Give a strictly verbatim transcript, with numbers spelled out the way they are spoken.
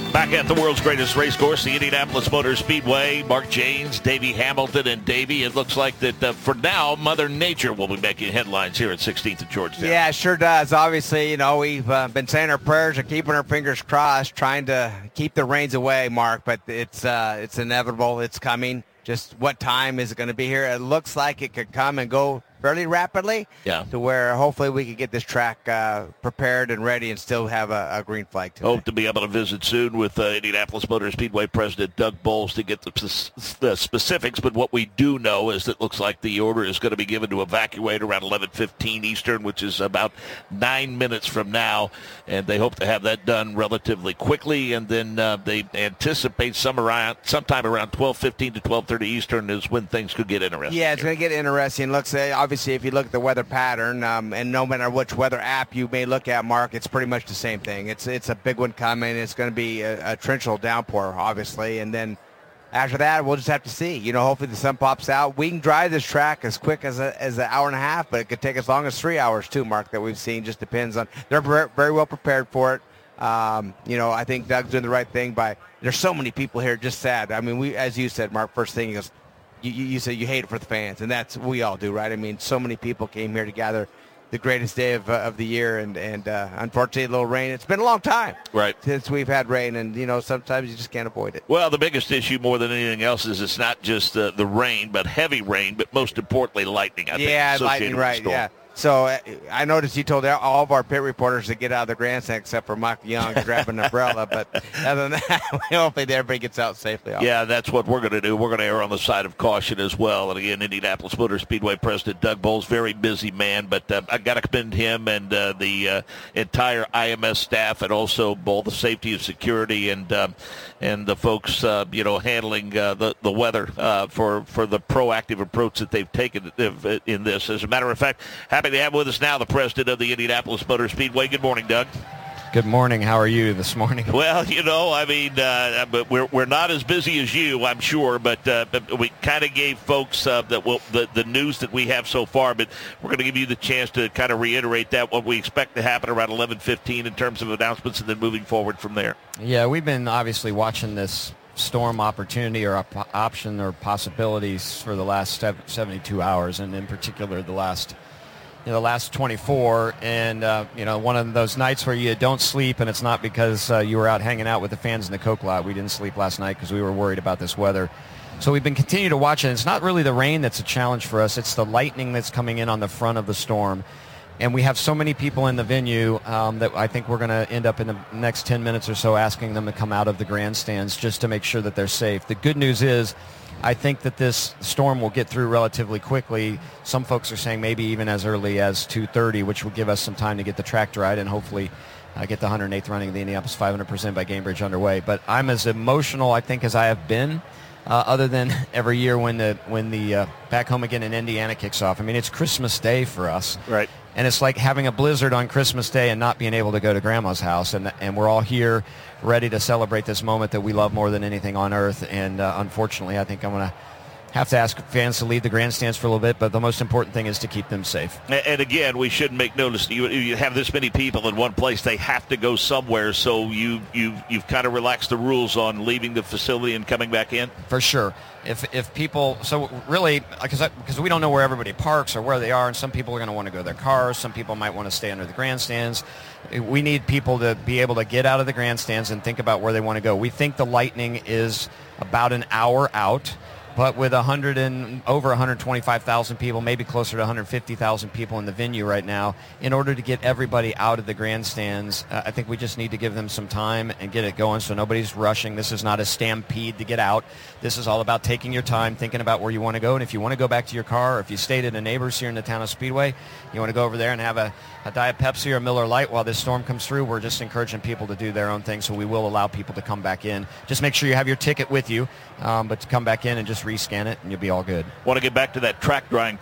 Back at the world's greatest race course, the Indianapolis Motor Speedway, Mark Jaynes, Davey Hamilton, and Davey. It looks like that uh, for now, Mother Nature will be making headlines here at sixteenth and Georgetown. Yeah, it sure does. Obviously, you know, we've uh, been saying our prayers and keeping our fingers crossed, trying to keep the rains away, Mark, but it's uh, it's inevitable. It's coming. Just what time is it going to be here? It looks like it could come and go fairly rapidly, yeah, to where hopefully we could get this track uh, prepared and ready and still have a, a green flag today. Hope to be able to visit soon with uh, Indianapolis Motor Speedway President Doug Boles to get the, the specifics, but what we do know is that it looks like the order is going to be given to evacuate around eleven fifteen Eastern, which is about nine minutes from now, and they hope to have that done relatively quickly, and then uh, they anticipate some around, sometime around twelve fifteen to twelve thirty Eastern is when things could get interesting. Yeah, it's going to get interesting. Looks uh, obviously, if you look at the weather pattern, um, and no matter which weather app you may look at, Mark, it's pretty much the same thing. It's it's a big one coming. It's going to be a, a torrential downpour, obviously, and then after that, we'll just have to see. You know, hopefully the sun pops out. We can drive this track as quick as a, as an hour and a half, but it could take as long as three hours too, Mark, that we've seen. Just depends on. They're very well prepared for it. Um, you know, I think Doug's doing the right thing by. There's so many people here. Just sad. I mean, we, as you said, Mark, first thing he goes. You, you said you hate it for the fans, and that's we all do, right? I mean, so many people came here to gather the greatest day of, uh, of the year, and, and uh, unfortunately, a little rain. It's been a long time right since we've had rain, and, you know, sometimes you just can't avoid it. Well, the biggest issue more than anything else is it's not just uh, the rain, but heavy rain, but most importantly, lightning, I think. Yeah, lightning, right, yeah. So uh, I noticed you told all of our pit reporters to get out of the grandstand except for Michael Young to grab an umbrella. But other than that, hopefully everybody gets out safely. Yeah, that's what we're going to do. We're going to err on the side of caution as well. And again, Indianapolis Motor Speedway President Doug Boles, very busy man, but uh, I got to commend him and uh, the uh, entire I M S staff, and also all the safety and security and uh, and the folks uh, you know handling uh, the the weather uh, for for the proactive approach that they've taken in this. As a matter of fact, happy to have with us now the president of the Indianapolis Motor Speedway. Good morning, Doug. Good morning. How are you this morning? Well, you know, I mean, uh, but we're we're not as busy as you, I'm sure, but, uh, but we kind of gave folks uh, that well, the the news that we have so far. But we're going to give you the chance to kind of reiterate that what we expect to happen around eleven fifteen in terms of announcements, and then moving forward from there. Yeah, we've been obviously watching this storm opportunity or op- option or possibilities for the last seventy-two hours, and in particular the last. You know, the last twenty-four, and uh, you know, one of those nights where you don't sleep, and it's not because uh, you were out hanging out with the fans in the Coke lot. We didn't sleep last night because we were worried about this weather. So we've been continuing to watch it. It's not really the rain that's a challenge for us. It's the lightning that's coming in on the front of the storm. And we have so many people in the venue um, that I think we're going to end up in the next ten minutes or so asking them to come out of the grandstands just to make sure that they're safe. The good news is I think that this storm will get through relatively quickly. Some folks are saying maybe even as early as two thirty, which will give us some time to get the track dried and hopefully uh, get the one hundred eighth running of the Indianapolis five hundred percent by Gainbridge underway. But I'm as emotional, I think, as I have been, uh, other than every year when the when the uh, Back Home Again in Indiana kicks off. I mean, it's Christmas Day for us. Right. And it's like having a blizzard on Christmas Day and not being able to go to Grandma's house. And and we're all here ready to celebrate this moment that we love more than anything on earth. And uh, unfortunately, I think I'm going to have to ask fans to leave the grandstands for a little bit, but the most important thing is to keep them safe. And again, we shouldn't make notice. You, you have this many people in one place; they have to go somewhere. So you you you've kind of relaxed the rules on leaving the facility and coming back in. For sure. If if people, so really, because because we don't know where everybody parks or where they are, and some people are going to want to go to their cars. Some people might want to stay under the grandstands. We need people to be able to get out of the grandstands and think about where they want to go. We think the Lightning is about an hour out. But with one hundred and over one hundred twenty-five thousand people, maybe closer to one hundred fifty thousand people in the venue right now, in order to get everybody out of the grandstands, uh, I think we just need to give them some time and get it going so nobody's rushing. This is not a stampede to get out. This is all about taking your time, thinking about where you want to go. And if you want to go back to your car, or if you stayed at a neighbor's here in the town of Speedway, you want to go over there and have a, a Diet Pepsi or a Miller Lite while this storm comes through, we're just encouraging people to do their own thing. So we will allow people to come back in. Just make sure you have your ticket with you, um, but to come back in and just rescan it, and you'll be all good. Want to get back to that track drying